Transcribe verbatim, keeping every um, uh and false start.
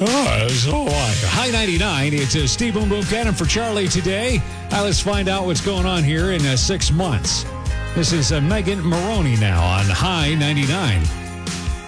Oh, so what? High ninety-nine. It's uh, Steve Boom Boom Cannon for Charlie today. Uh, let's find out what's going on here in uh, six months. This is uh, Megan Maroney now on High ninety-nine.